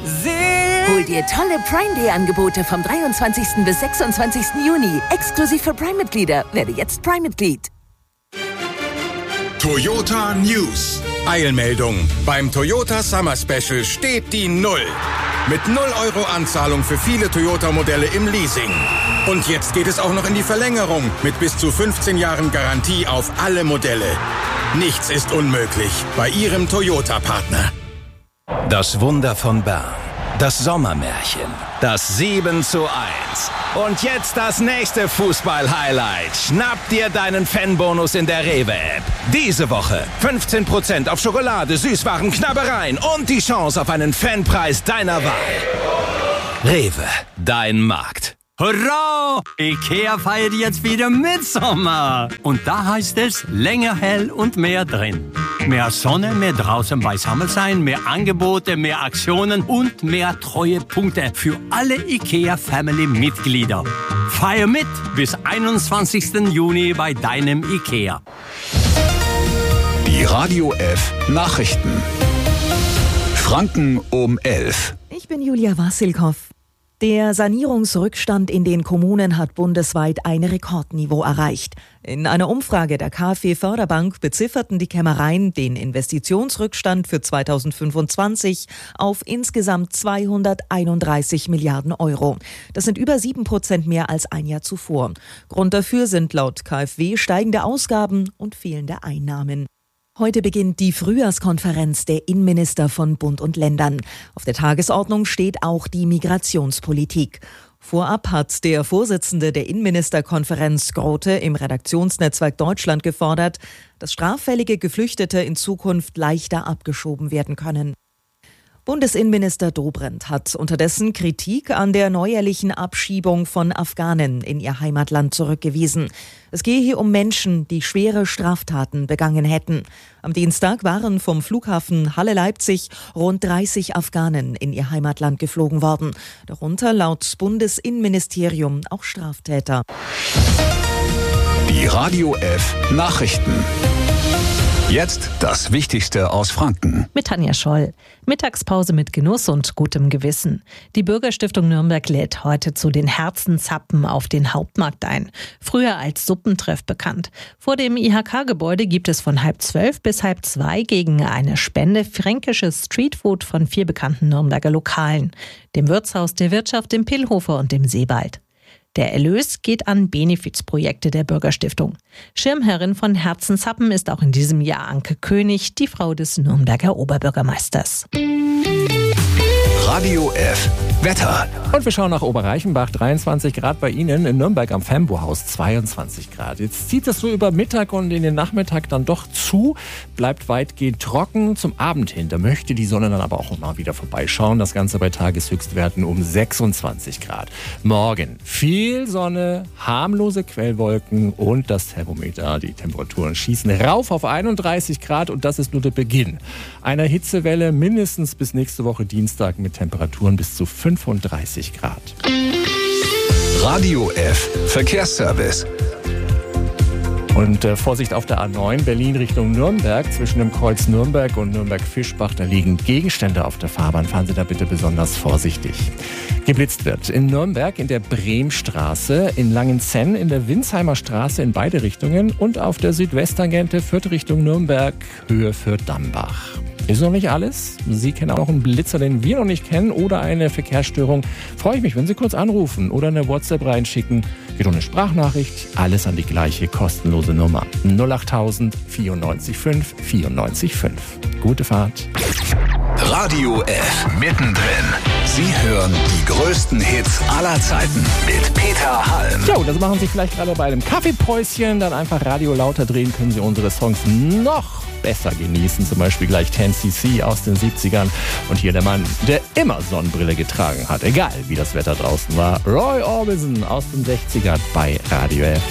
Hol dir tolle Prime Day Angebote vom 23. bis 26. Juni. Exklusiv für Prime-Mitglieder. Werde jetzt Prime-Mitglied. Toyota News. Eilmeldung. Beim Toyota Summer Special steht die 0. Mit 0 € Anzahlung für viele Toyota-Modelle im Leasing. Und jetzt geht es auch noch in die Verlängerung mit bis zu 15 Jahren Garantie auf alle Modelle. Nichts ist unmöglich bei Ihrem Toyota-Partner. Das Wunder von Bern. Das Sommermärchen. Das 7:1. Und jetzt das nächste Fußball-Highlight. Schnapp dir deinen Fanbonus in der Rewe-App. Diese Woche 15% auf Schokolade, Süßwaren, Knabbereien und die Chance auf einen Fanpreis deiner Wahl. Rewe, dein Markt. Hurra! IKEA feiert jetzt wieder Mitsommer. Und da heißt es länger hell und mehr drin. Mehr Sonne, mehr draußen beisammen sein, mehr Angebote, mehr Aktionen und mehr Treuepunkte für alle IKEA-Family-Mitglieder. Feier mit bis 21. Juni bei deinem IKEA. Die Radio F Nachrichten. Franken um 11. Ich bin Julia Wassilkow. Der Sanierungsrückstand in den Kommunen hat bundesweit ein Rekordniveau erreicht. In einer Umfrage der KfW Förderbank bezifferten die Kämmereien den Investitionsrückstand für 2025 auf insgesamt 231 Milliarden Euro. Das sind über 7% mehr als ein Jahr zuvor. Grund dafür sind laut KfW steigende Ausgaben und fehlende Einnahmen. Heute beginnt die Frühjahrskonferenz der Innenminister von Bund und Ländern. Auf der Tagesordnung steht auch die Migrationspolitik. Vorab hat der Vorsitzende der Innenministerkonferenz Grote im Redaktionsnetzwerk Deutschland gefordert, dass straffällige Geflüchtete in Zukunft leichter abgeschoben werden können. Bundesinnenminister Dobrindt hat unterdessen Kritik an der neuerlichen Abschiebung von Afghanen in ihr Heimatland zurückgewiesen. Es gehe hier um Menschen, die schwere Straftaten begangen hätten. Am Dienstag waren vom Flughafen Halle-Leipzig rund 30 Afghanen in ihr Heimatland geflogen worden. Darunter laut Bundesinnenministerium auch Straftäter. Die Radio F Nachrichten. Jetzt das Wichtigste aus Franken. Mit Tanja Scholl. Mittagspause mit Genuss und gutem Gewissen. Die Bürgerstiftung Nürnberg lädt heute zu den Herzenzappen auf den Hauptmarkt ein. Früher als Suppentreff bekannt. Vor dem IHK-Gebäude gibt es von 11:30 bis 1:30 gegen eine Spende fränkisches Streetfood von 4 bekannten Nürnberger Lokalen. Dem Wirtshaus der Wirtschaft, dem Pillhofer und dem Seewald. Der Erlös geht an Benefizprojekte der Bürgerstiftung. Schirmherrin von Herzenzappen ist auch in diesem Jahr Anke König, die Frau des Nürnberger Oberbürgermeisters. Radio F Wetter. Und wir schauen nach Oberreichenbach, 23 Grad bei Ihnen, in Nürnberg am Fembo-Haus 22 Grad. Jetzt zieht es so über Mittag und in den Nachmittag dann doch zu, bleibt weitgehend trocken zum Abend hin. Da möchte die Sonne dann aber auch mal wieder vorbeischauen. Das Ganze bei Tageshöchstwerten um 26 Grad. Morgen viel Sonne, harmlose Quellwolken und das Thermometer. Die Temperaturen schießen rauf auf 31 Grad und das ist nur der Beginn einer Hitzewelle, mindestens bis nächste Woche Dienstag mit Temperaturen bis zu 35 Grad. Radio F Verkehrsservice. Und Vorsicht auf der A9 Berlin Richtung Nürnberg. Zwischen dem Kreuz Nürnberg und Nürnberg-Fischbach, da liegen Gegenstände auf der Fahrbahn. Fahren Sie da bitte besonders vorsichtig. Geblitzt wird in Nürnberg in der Bremstraße, in Langenzenn in der Winsheimer Straße in beide Richtungen und auf der Südwesttangente Fürth Richtung Nürnberg, Höhe Fürth-Dambach. Ist noch nicht alles. Sie kennen auch einen Blitzer, den wir noch nicht kennen oder eine Verkehrsstörung. Freue ich mich, wenn Sie kurz anrufen oder eine WhatsApp reinschicken. Geht um eine Sprachnachricht. Alles an die gleiche kostenlose Nummer. 08000 94 5 94 5. Gute Fahrt. Radio F mittendrin. Sie hören die größten Hits aller Zeiten mit Peter Halm. Ja, und das machen Sie vielleicht gerade bei einem Kaffeepäuschen. Dann einfach Radio lauter drehen, können Sie unsere Songs noch besser genießen. Zum Beispiel gleich 10cc aus den 70ern. Und hier der Mann, der immer Sonnenbrille getragen hat. Egal, wie das Wetter draußen war. Roy Orbison aus den 60ern bei Radio F.